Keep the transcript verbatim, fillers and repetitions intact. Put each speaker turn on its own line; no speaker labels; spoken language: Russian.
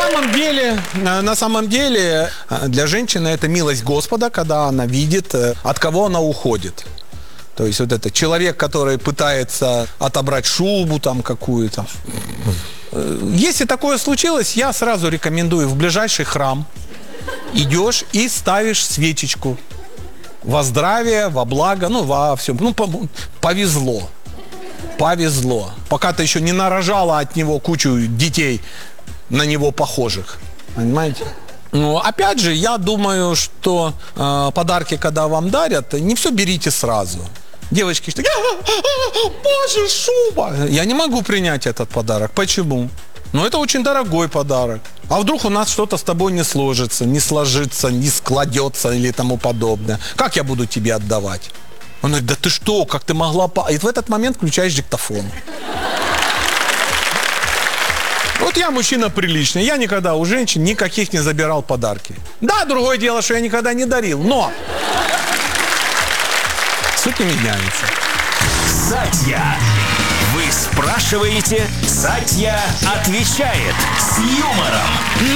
самом деле, на самом деле, для женщины это милость Господа, когда она видит, от кого она уходит. То есть вот это человек, который пытается отобрать шубу там какую-то. Если такое случилось, я сразу рекомендую в ближайший храм идешь и ставишь свечечку. Во здравие, во благо, ну, во всем. Ну, повезло. Повезло. Пока ты еще не нарожала от него кучу детей на него похожих. Понимаете? Ну, опять же, я думаю, что э, подарки, когда вам дарят, не все берите сразу. Девочки что, боже, шуба! Я не могу принять этот подарок. Почему? Ну, это очень дорогой подарок. А вдруг у нас что-то с тобой не сложится, не сложится, не складется или тому подобное. Как я буду тебе отдавать? Он говорит, да ты что, как ты могла... По... И в этот момент включаешь диктофон. Вот я мужчина приличный, я никогда у женщин никаких не забирал подарки. Да, другое дело, что я никогда не дарил, но... Суть не меняется.
Сатья. Вы спрашиваете, Сатья отвечает с юмором